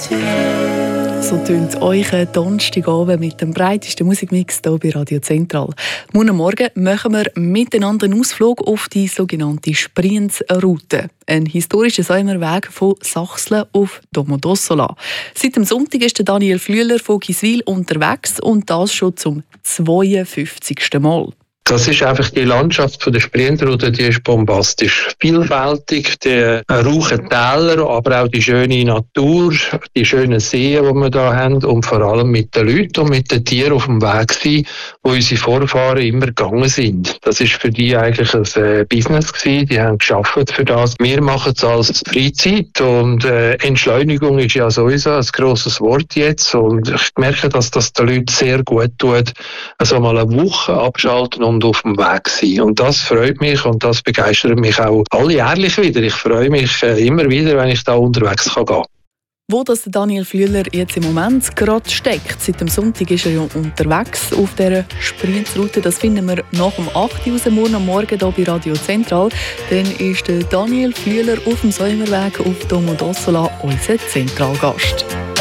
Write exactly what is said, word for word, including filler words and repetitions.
So tönt euch ein Donnerstagabend mit dem breitesten Musikmix hier bei Radio Zentral. Morgen Morgen machen wir miteinander einen Ausflug auf die sogenannte Sprienzroute. Ein historischer Säumerweg von Sachsen auf Domodossola. Seit dem Sonntag ist Daniel Flüeler von Giswil unterwegs und das schon zum zweiundfünfzigsten Mal. Das ist einfach die Landschaft von der Sprienzroute, die ist bombastisch. Vielfältig, die rauchen Täler, aber auch die schöne Natur, die schönen Seen, die wir hier haben und vor allem mit den Leuten und mit den Tieren auf dem Weg sein, wo unsere Vorfahren immer gegangen sind. Das ist für die eigentlich ein Business gewesen, die haben gearbeitet für das. Wir machen es als Freizeit und äh, Entschleunigung ist ja sowieso ein grosses Wort jetzt und ich merke, dass das den Leuten sehr gut tut, also mal eine Woche abschalten und auf dem Weg sein. Und das freut mich und das begeistert mich auch alljährlich wieder. Ich freue mich äh, immer wieder, wenn ich da unterwegs kann gehen. Wo das Daniel Flüeler jetzt im Moment gerade steckt, seit dem Sonntag ist er ja unterwegs auf dieser Sprienzroute. Das finden wir nach dem acht Uhr raus, morgen Morgen hier bei Radio Zentral. Dann ist der Daniel Flüeler auf dem Säumerweg auf Domodossola unser Zentralgast.